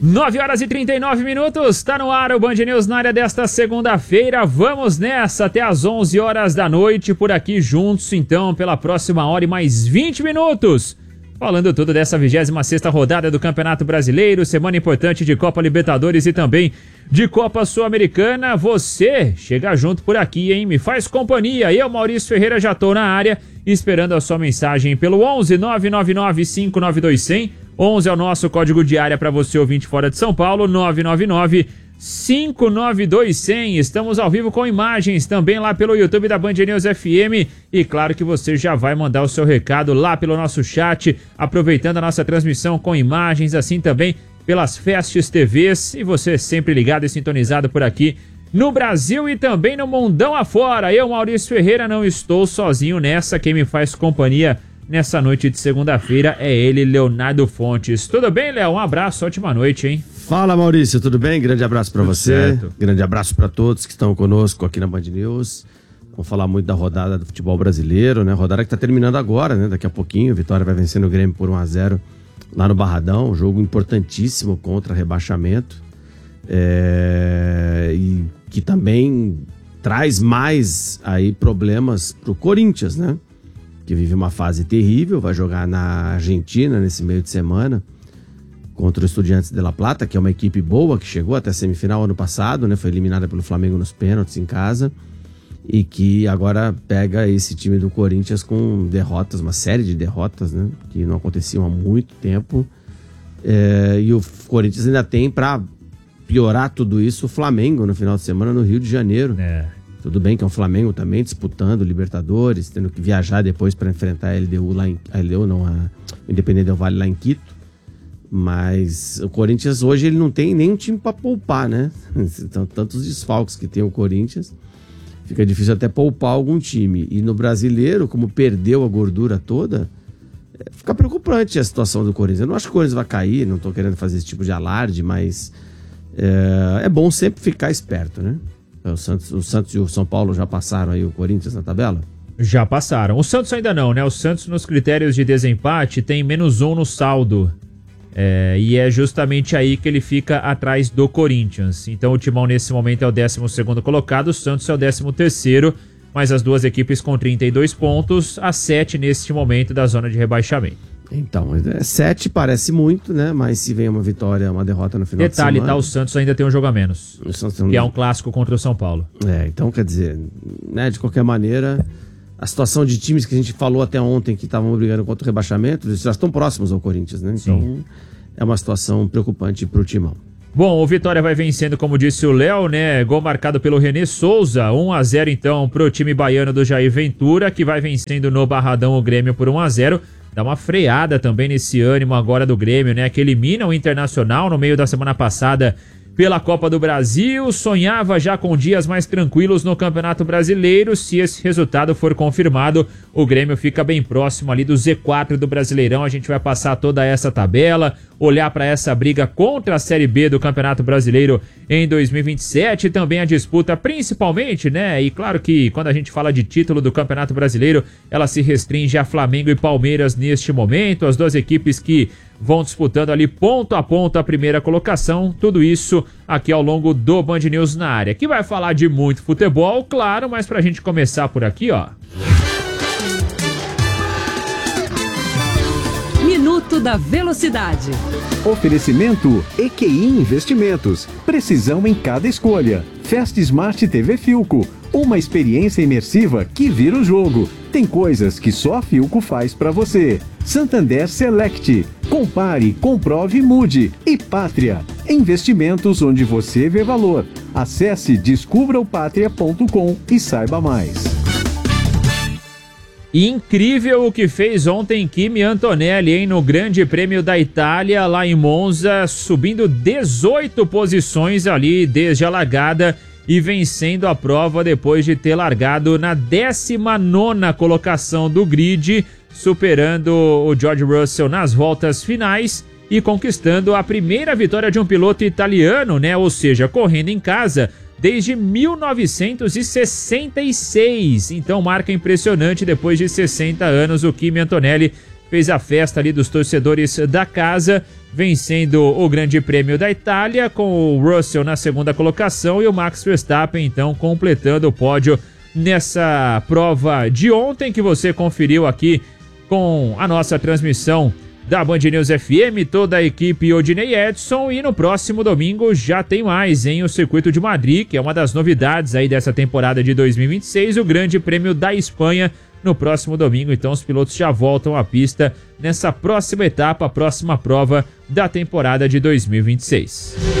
9h39, tá no ar o Band News na área desta segunda-feira. Vamos nessa até às 11 horas da noite, por aqui juntos, então, pela próxima hora e mais 20 minutos. Falando tudo dessa 26ª rodada do Campeonato Brasileiro, semana importante de Copa Libertadores e também de Copa Sul-Americana. Você chega junto por aqui, hein? Me faz companhia. Eu, Maurício Ferreira, já tô na área, esperando a sua mensagem pelo 11 999 592 100. 11 é o nosso código de área para você, ouvinte fora de São Paulo, 999 592 100. Estamos ao vivo com imagens também lá pelo YouTube da Band News FM. E claro que você já vai mandar o seu recado lá pelo nosso chat, aproveitando a nossa transmissão com imagens, assim também pelas Festes TVs. E você sempre ligado e sintonizado por aqui no Brasil e também no mundão afora. Eu, Maurício Ferreira, não estou sozinho nessa. Quem me faz companhia nessa noite de segunda-feira é ele, Leonardo Fontes. Tudo bem, Léo? Um abraço, ótima noite, hein? Fala, Maurício, tudo bem? Grande abraço pra você. Certo. Grande abraço pra todos que estão conosco aqui na Band News. Vamos falar muito da rodada do futebol brasileiro, né? Rodada que tá terminando agora, né? Daqui a pouquinho, Vitória vai vencendo o Grêmio por 1-0 lá no Barradão. Um jogo importantíssimo contra rebaixamento. E que também traz mais aí problemas pro Corinthians, né? Que vive uma fase terrível, vai jogar na Argentina nesse meio de semana contra o Estudiantes de La Plata, que é uma equipe boa, que chegou até a semifinal ano passado, né? Foi eliminada pelo Flamengo nos pênaltis em casa e que agora pega esse time do Corinthians com derrotas, uma série de derrotas, né? Que não aconteciam há muito tempo. E o Corinthians ainda tem, para piorar tudo isso, o Flamengo no final de semana no Rio de Janeiro. Tudo bem que é um Flamengo também disputando Libertadores, tendo que viajar depois para enfrentar a LDU lá em... o Independente Del Valle lá em Quito. Mas o Corinthians hoje ele não tem nenhum time para poupar, né? Então, tantos desfalques que tem o Corinthians, fica difícil até poupar algum time. E no Brasileiro, como perdeu a gordura toda, fica preocupante a situação do Corinthians. Eu não acho que o Corinthians vai cair, não tô querendo fazer esse tipo de alarde, mas é bom sempre ficar esperto, né? O Santos e o São Paulo já passaram aí o Corinthians na tabela? Já passaram. O Santos ainda não, né? O Santos, nos critérios de desempate, tem -1 no saldo. E é justamente aí que ele fica atrás do Corinthians. Então o Timão nesse momento é o 12º colocado, o Santos é o 13º, mas as duas equipes com 32 pontos, a 7 neste momento da zona de rebaixamento. Então, 7 parece muito, né? Mas se vem uma vitória, uma derrota no final de semana... Detalhe, tá? O Santos ainda tem um jogo a menos, que é um clássico contra o São Paulo. Então quer dizer, né? De qualquer maneira, a situação de times que a gente falou até ontem que estavam brigando contra o rebaixamento, eles já estão próximos ao Corinthians, né? Então, sim, é uma situação preocupante pro Timão. Bom, o Vitória vai vencendo, como disse o Léo, né? Gol marcado pelo René Souza, 1-0 então pro time baiano do Jair Ventura, que vai vencendo no Barradão o Grêmio por 1-0. Dá uma freada também nesse ânimo agora do Grêmio, né? Que elimina o Internacional no meio da semana passada pela Copa do Brasil. Sonhava já com dias mais tranquilos no Campeonato Brasileiro. Se esse resultado for confirmado, o Grêmio fica bem próximo ali do Z4 do Brasileirão. A gente vai passar toda essa tabela, olhar para essa briga contra a Série B do Campeonato Brasileiro em 2027, também a disputa principalmente, né? E claro que quando a gente fala de título do Campeonato Brasileiro, ela se restringe a Flamengo e Palmeiras neste momento, as duas equipes que vão disputando ali ponto a ponto a primeira colocação, tudo isso aqui ao longo do Band News na área, que vai falar de muito futebol, claro, mas pra gente começar por aqui, ó. Minuto da Velocidade. Oferecimento EQI Investimentos. Precisão em cada escolha. Fast Smart TV Philco. Uma experiência imersiva que vira o jogo. Tem coisas que só a Philco faz pra você. Santander Select. Compare, comprove e mude. E Pátria. Investimentos onde você vê valor. Acesse descubraopatria.com e saiba mais. Incrível o que fez ontem Kimi Antonelli, hein, no Grande Prêmio da Itália, lá em Monza, subindo 18 posições ali desde a largada e vencendo a prova depois de ter largado na 19ª colocação do grid, superando o George Russell nas voltas finais e conquistando a primeira vitória de um piloto italiano, né, ou seja, correndo em casa, desde 1966, então marca impressionante, depois de 60 anos o Kimi Antonelli fez a festa ali dos torcedores da casa, vencendo o Grande Prêmio da Itália, com o Russell na segunda colocação e o Max Verstappen, então, completando o pódio nessa prova de ontem, que você conferiu aqui com a nossa transmissão da Band News FM, toda a equipe Odinei Edson. E no próximo domingo já tem mais, hein? O Circuito de Madrid, que é uma das novidades aí dessa temporada de 2026, o Grande Prêmio da Espanha. No próximo domingo, então, os pilotos já voltam à pista nessa próxima etapa, a próxima prova da temporada de 2026.